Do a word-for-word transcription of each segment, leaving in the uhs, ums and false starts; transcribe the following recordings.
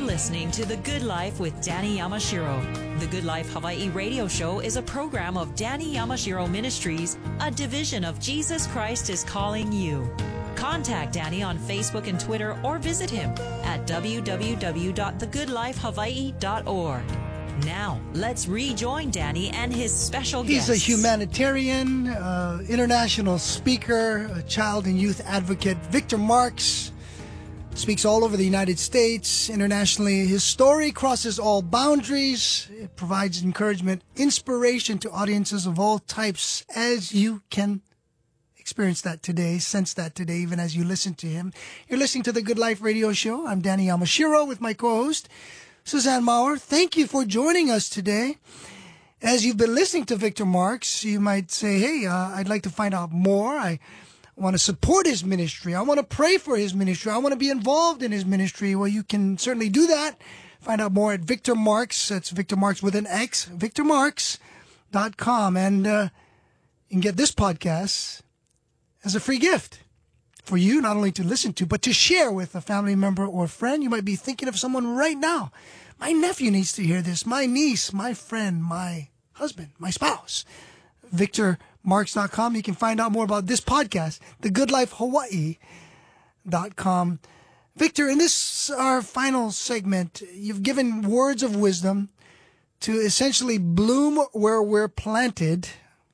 listening to The Good Life with Danny Yamashiro. The Good Life Hawaii radio show is a program of Danny Yamashiro Ministries, a division of Jesus Christ is Calling You. Contact Danny on Facebook and Twitter or visit him at w w w dot the good life hawaii dot org. Now, let's rejoin Danny and his special guest. He's a humanitarian, uh, international speaker, a child and youth advocate. Victor Marx speaks all over the United States, internationally. His story crosses all boundaries. It provides encouragement, inspiration to audiences of all types, as you can experience that today, sense that today, even as you listen to him. You're listening to the Good Life Radio Show. I'm Danny Yamashiro with my co-host, Suzanne Maurer. Thank you for joining us today. As you've been listening to Victor Marx, you might say, hey, uh, I'd like to find out more. I want to support his ministry. I want to pray for his ministry. I want to be involved in his ministry. Well, you can certainly do that. Find out more at Victor Marx. That's Victor Marx with an X, victor marx dot com. And uh, you can get this podcast as a free gift for you, not only to listen to, but to share with a family member or friend. You might be thinking of someone right now. My nephew needs to hear this. My niece, my friend, my husband, my spouse. victor marx dot com. You can find out more about this podcast, the good life hawaii dot com. Victor, in this, our final segment, you've given words of wisdom to essentially bloom where we're planted.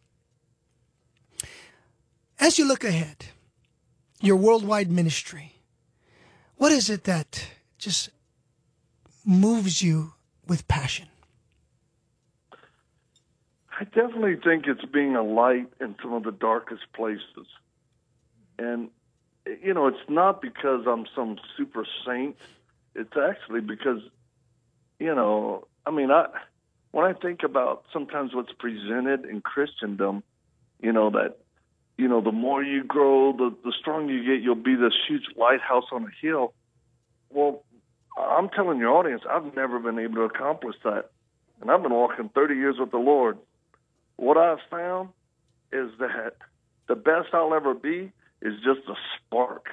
As you look ahead, your worldwide ministry, what is it that just moves you with passion? I definitely think it's being a light in some of the darkest places. And, you know, it's not because I'm some super saint. It's actually because, you know, I mean, I when I think about sometimes what's presented in Christendom, you know, that, you know, the more you grow, the, the stronger you get, you'll be this huge lighthouse on a hill. Well, I'm telling your audience, I've never been able to accomplish that. And I've been walking thirty years with the Lord. What I've found is that the best I'll ever be is just a spark.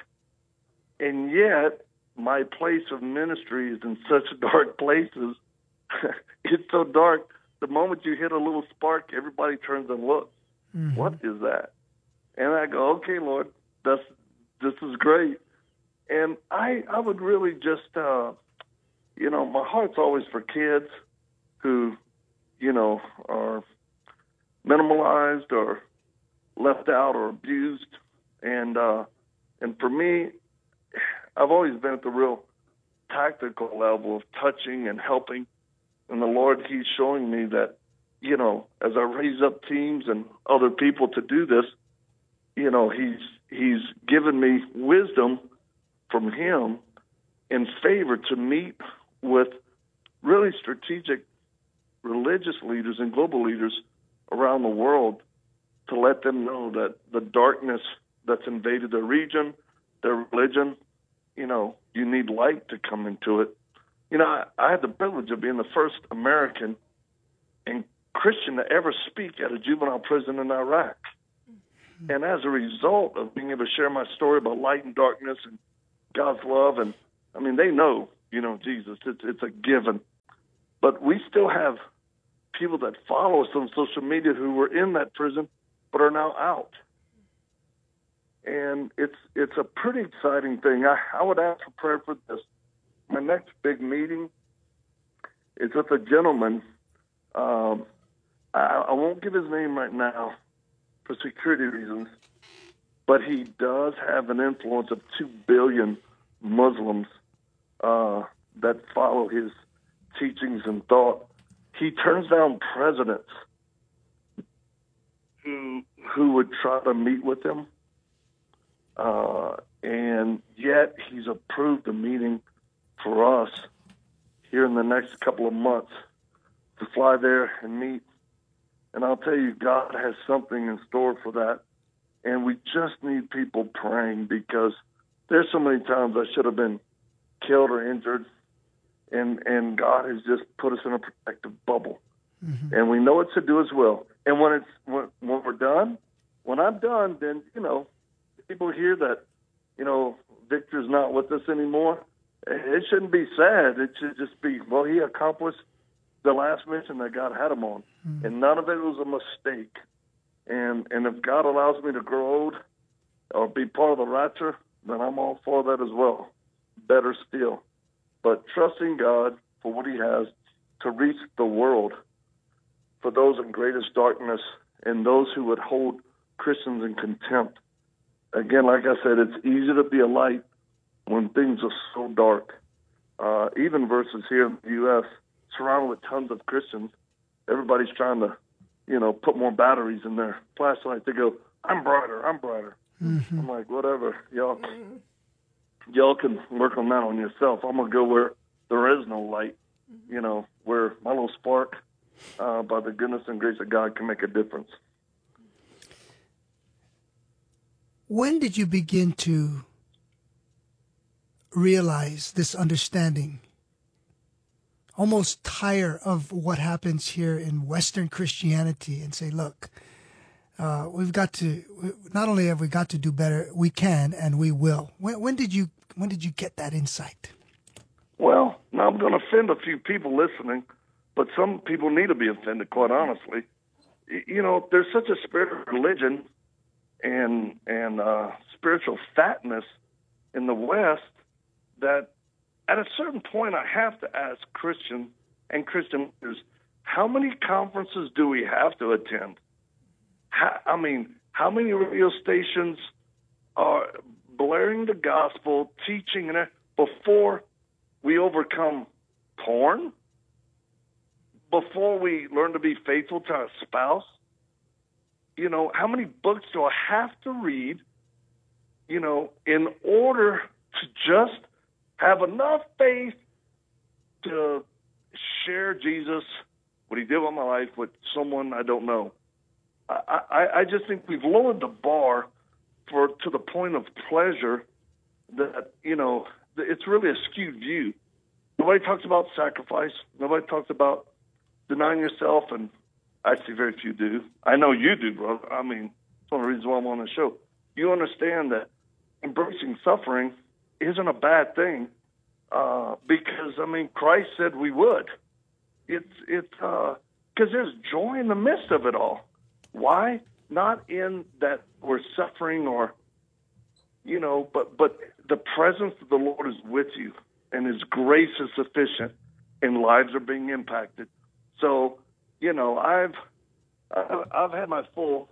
And yet, my place of ministry is in such dark places. It's so dark, the moment you hit a little spark, everybody turns and looks. Mm-hmm. What is that? And I go, okay, Lord, that's, this is great. And I I would really just, uh, you know, my heart's always for kids who, you know, are minimalized or left out or abused. And uh, and for me, I've always been at the real tactical level of touching and helping. And the Lord, He's showing me that, you know, as I raise up teams and other people to do this, you know, He's He's given me wisdom from Him in favor to meet with really strategic religious leaders and global leaders around the world to let them know that the darkness that's invaded their region, their religion, you know, you need light to come into it. You know, I, I had the privilege of being the first American and Christian to ever speak at a juvenile prison in Iraq. And as a result of being able to share my story about light and darkness and God's love, and I mean, they know, you know, Jesus, it's, it's a given. But we still have people that follow us on social media who were in that prison but are now out. And it's it's a pretty exciting thing. I, I would ask for prayer for this. My next big meeting is with a gentleman. Um, I, I won't give his name right now for security reasons, but he does have an influence of two billion Muslims uh, that follow his teachings and thought. He turns down presidents who who would try to meet with him, uh, and yet he's approved a meeting for us here in the next couple of months to fly there and meet. And I'll tell you, God has something in store for that, and we just need people praying, because there's so many times I should have been killed or injured, and and God has just put us in a protective bubble. Mm-hmm. And we know what to do as well. And when it's when, when we're done, when I'm done, then, you know, people hear that, you know, Victor's not with us anymore. It shouldn't be sad. It should just be, well, he accomplished the last mission that God had him on, mm-hmm. and none of it was a mistake. And and if God allows me to grow old or be part of the rapture, then I'm all for that as well. Better still. But trusting God for what he has to reach the world for those in greatest darkness and those who would hold Christians in contempt. Again, like I said, it's easy to be a light when things are so dark. Uh, even versus here in the U S, surrounded with tons of Christians, everybody's trying to, you know, put more batteries in their flashlight. They go, I'm brighter, I'm brighter. Mm-hmm. I'm like, whatever, y'all, y'all can work on that on yourself. I'm going to go where there is no light, you know, where my little spark, uh, by the goodness and grace of God, can make a difference. When did you begin to realize this understanding, almost tire of what happens here in Western Christianity, and say, look, uh, we've got to, not only have we got to do better, we can and we will. When, when did you when did you get that insight? Well, now I'm going to offend a few people listening, but some people need to be offended, quite honestly. You know, there's such a spirit of religion and, and uh, spiritual fatness in the West that at a certain point I have to ask Christian and Christian leaders, how many conferences do we have to attend? How, I mean, how many radio stations are blaring the gospel, teaching, and before we overcome porn? Before we learn to be faithful to our spouse? You know, how many books do I have to read, you know, in order to just have enough faith to share Jesus, what he did with my life, with someone I don't know? I, I, I just think we've lowered the bar for to the point of pleasure that, you know, it's really a skewed view. Nobody talks about sacrifice. Nobody talks about denying yourself, and actually very few do. I know you do, brother. I mean, it's one of the reasons why I'm on the show. You understand that embracing suffering isn't a bad thing uh, because, I mean, Christ said we would. It's it's because uh, there's joy in the midst of it all. Why? Not in that we're suffering or, you know, but, but the presence of the Lord is with you, and his grace is sufficient, and lives are being impacted. So, you know, I've I've had my full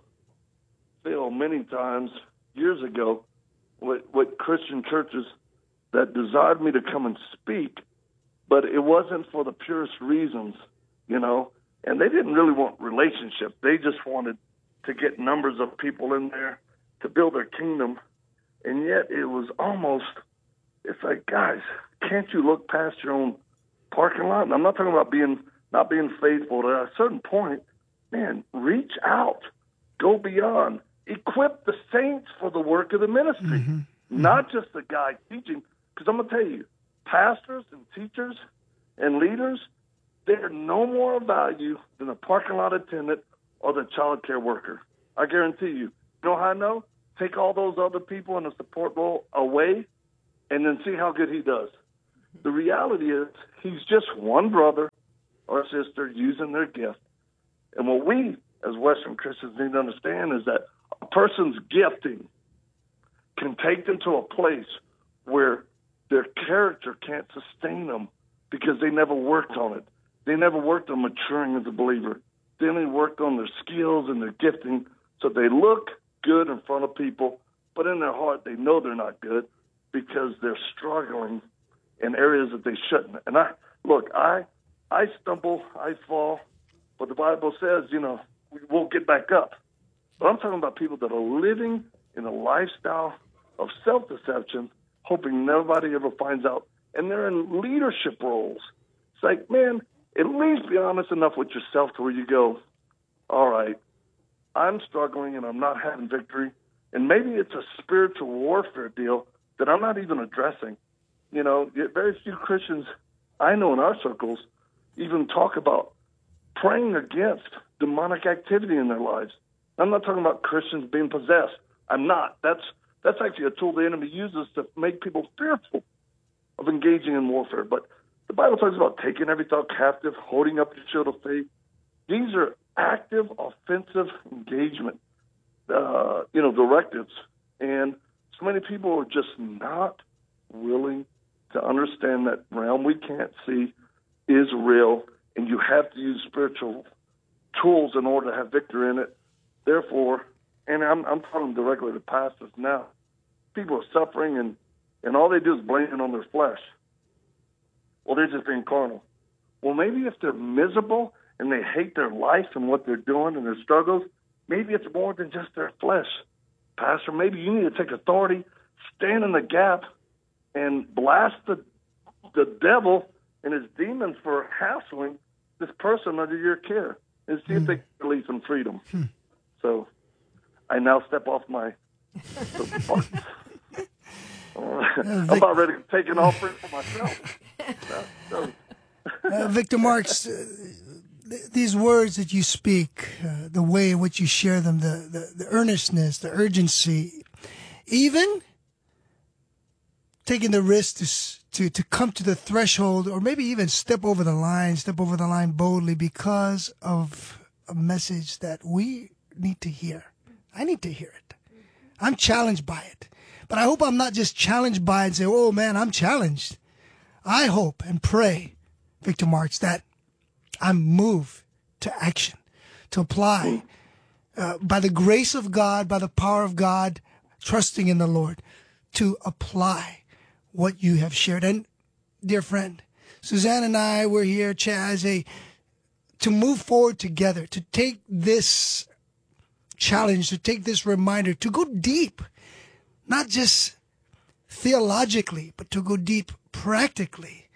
fill many times years ago with, with Christian churches that desired me to come and speak, but it wasn't for the purest reasons, you know, and they didn't really want relationship. They just wanted to get numbers of people in there to build their kingdom, and yet it was almost, it's like, guys, can't you look past your own parking lot? And I'm not talking about being not being faithful. At a certain point, man, reach out, go beyond, equip the saints for the work of the ministry, mm-hmm. not just the guy teaching. Because I'm going to tell you, pastors and teachers and leaders, they're no more of value than a parking lot attendant or the child care worker. I guarantee you. You know how I know? Take all those other people in the support role away and then see how good he does. The reality is he's just one brother or sister using their gift. And what we as Western Christians need to understand is that a person's gifting can take them to a place where their character can't sustain them because they never worked on it. They never worked on maturing as a believer. They only worked on their skills and their gifting so they look good in front of people, but in their heart they know they're not good because they're struggling in areas that they shouldn't. And I look, I I stumble, I fall, but the Bible says, you know, we won't get back up. But I'm talking about people that are living in a lifestyle of self-deception, hoping nobody ever finds out, and they're in leadership roles. It's like, man, at least be honest enough with yourself to where you go, all right, I'm struggling and I'm not having victory, and maybe it's a spiritual warfare deal that I'm not even addressing. You know, very few Christians I know in our circles even talk about praying against demonic activity in their lives. I'm not talking about Christians being possessed. I'm not. That's that's actually a tool the enemy uses to make people fearful. of engaging in warfare. But the Bible talks about taking every thought captive, holding up your shield of faith. These are active, offensive engagement, uh, you know, directives. And so many people are just not willing to understand that realm we can't see is real, and you have to use spiritual tools in order to have victory in it. Therefore, and I'm, I'm talking directly to pastors now, people are suffering, and, and all they do is blame it on their flesh. Well, they're just being carnal. Well, maybe if they're miserable and they hate their life and what they're doing and their struggles, maybe it's more than just their flesh. Pastor, maybe you need to take authority, stand in the gap, and blast the the devil and his demons for hassling this person under your care and see mm. if they can release some freedom. Hmm. So I now step off my soapbox. I'm about ready to take an offering for myself. No, no. uh, Victor Marks, uh, th- these words that you speak, uh, the way in which you share them, the, the, the earnestness, the urgency, even taking the risk to, to, to come to the threshold or maybe even step over the line, step over the line boldly because of a message that we need to hear. I need to hear it. I'm challenged by it. But I hope I'm not just challenged by it and say, oh, man, I'm challenged. I hope and pray, Victor Marks, that I'm moved to action, to apply uh, by the grace of God, by the power of God, trusting in the Lord, to apply what you have shared. And, dear friend, Suzanne and I were here, Chaz, a, to move forward together, to take this challenge, to take this reminder, to go deep. Not just theologically, but to go deep practically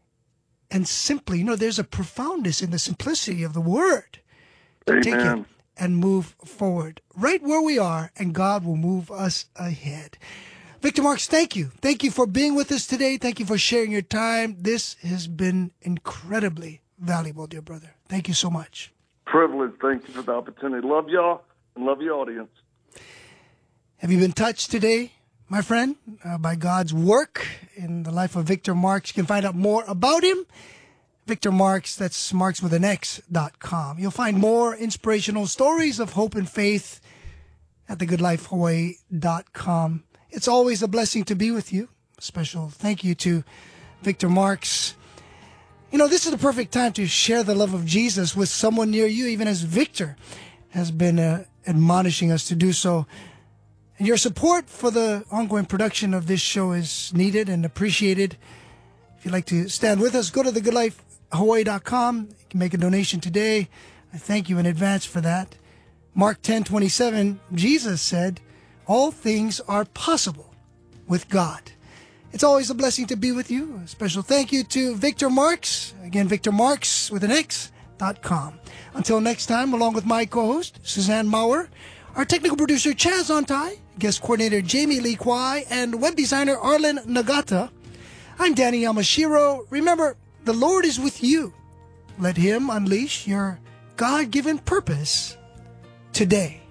and simply. You know, there's a profoundness in the simplicity of the word. To Amen. Take it and move forward right where we are, and God will move us ahead. Victor Marks, thank you. Thank you for being with us today. Thank you for sharing your time. This has been incredibly valuable, dear brother. Thank you so much. Privilege. Thank you for the opportunity. Love y'all and love your audience. Have you been touched today, my friend, uh, by God's work in the life of Victor Marks? You can find out more about him. Victor Marks, that's Marks with an X dot com. You'll find more inspirational stories of hope and faith at the good life hawaii dot com. It's always a blessing to be with you. A special thank you to Victor Marks. You know, this is the perfect time to share the love of Jesus with someone near you, even as Victor has been uh, admonishing us to do so. And your support for the ongoing production of this show is needed and appreciated. If you'd like to stand with us, go to the good life hawaii dot com. You can make a donation today. I thank you in advance for that. Mark ten twenty-seven, Jesus said, all things are possible with God. It's always a blessing to be with you. A special thank you to Victor Marks. Again, Victor Marks with an X dot com. Until next time, along with my co-host, Suzanne Maurer, our technical producer, Chaz Ontai, guest coordinator, Jamie Lee Kwai, and web designer, Arlen Nagata, I'm Danny Yamashiro. Remember, the Lord is with you. Let Him unleash your God-given purpose today.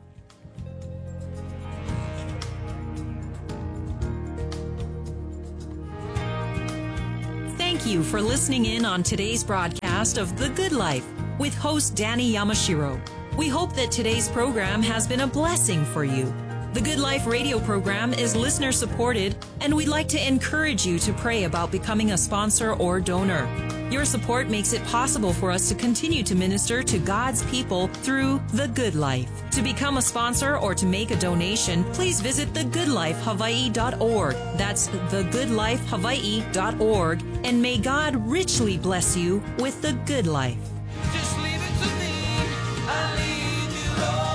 Thank you for listening in on today's broadcast of The Good Life with host Danny Yamashiro. We hope that today's program has been a blessing for you. The Good Life radio program is listener supported, and we'd like to encourage you to pray about becoming a sponsor or donor. Your support makes it possible for us to continue to minister to God's people through The Good Life. To become a sponsor or to make a donation, please visit the good life hawaii dot org. That's the good life hawaii dot org, and may God richly bless you with the good life. Just leave it to me. I leave you alone.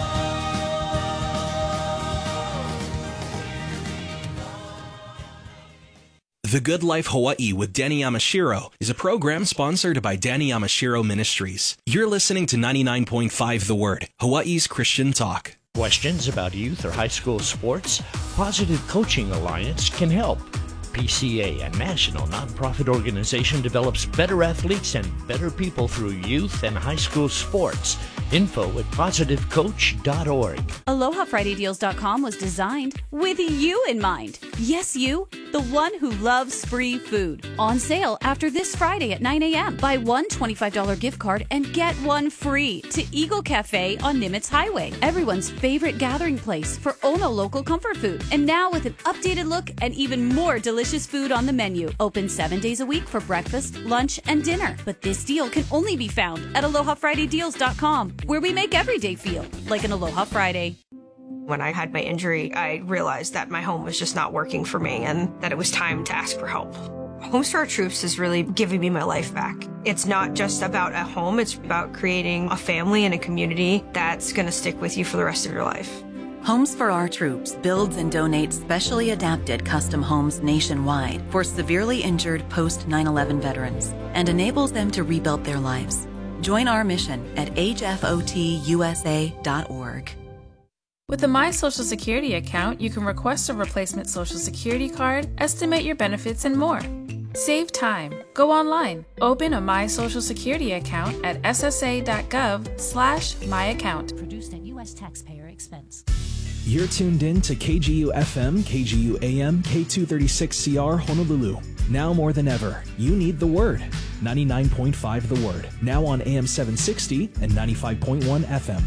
The Good Life Hawaii with Danny Yamashiro is a program sponsored by Danny Yamashiro Ministries. You're listening to ninety-nine point five The Word, Hawaii's Christian talk. Questions about youth or high school sports? Positive Coaching Alliance can help. P C A, a national nonprofit organization, develops better athletes and better people through youth and high school sports. Info at positive coach dot org. Aloha Friday Deals dot com was designed with you in mind. Yes, you, the one who loves free food. On sale after this Friday at nine a.m. Buy one twenty-five dollars gift card and get one free to Eagle Cafe on Nimitz Highway. Everyone's favorite gathering place for Ono local comfort food. And now with an updated look and even more delicious food on the menu. Open seven days a week for breakfast, lunch, and dinner. But this deal can only be found at Aloha Friday Deals dot com, where we make every day feel like an Aloha Friday. When I had my injury, I realized that my home was just not working for me and that it was time to ask for help. Homes for Our Troops is really giving me my life back. It's not just about a home, it's about creating a family and a community that's going to stick with you for the rest of your life. Homes for Our Troops builds and donates specially adapted custom homes nationwide for severely injured post nine eleven veterans and enables them to rebuild their lives. Join our mission at H F O T U S A dot org. With the My Social Security account, you can request a replacement Social Security card, estimate your benefits, and more. Save time. Go online. Open a My Social Security account at S S A dot gov slash my account. Produced at U S taxpayer expense. You're tuned in to K G U F M, K G U A M, K two thirty-six C R Honolulu. Now more than ever, you need the Word. ninety-nine point five The Word. Now on A M seven sixty and ninety-five point one F M.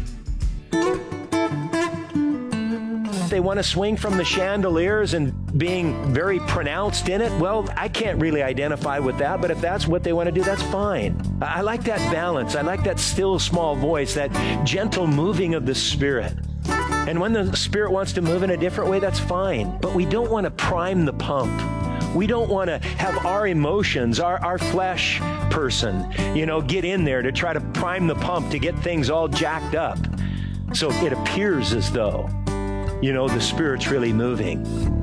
They want to swing from the chandeliers and being very pronounced in it. Well, I can't really identify with that, but if that's what they want to do, that's fine. I like that balance. I like that still small voice, that gentle moving of the Spirit. And when the Spirit wants to move in a different way, that's fine. But we don't want to prime the pump. We don't want to have our emotions, our, our flesh person, you know, get in there to try to prime the pump to get things all jacked up. So it appears as though, you know, the Spirit's really moving.